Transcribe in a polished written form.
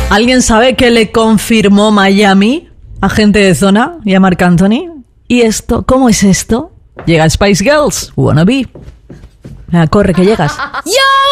¿Alguien sabe qué le confirmó Miami a gente de zona y a Marc Anthony? ¿Y esto? ¿Cómo es esto? Llega Spice Girls, Wanna Be. Corre, que llegas. ¡Yo!